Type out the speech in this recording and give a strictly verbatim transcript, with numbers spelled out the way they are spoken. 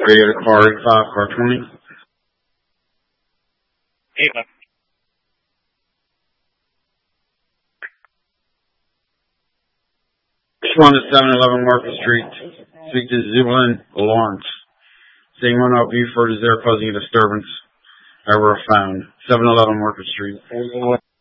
Radio to car eighty-five, car twenty. eighty-five. One to seven eleven Market Street. Speak to Zubin Lawrence. Saying one up Buford is there causing a disturbance. Ever found. seven eleven Market Street.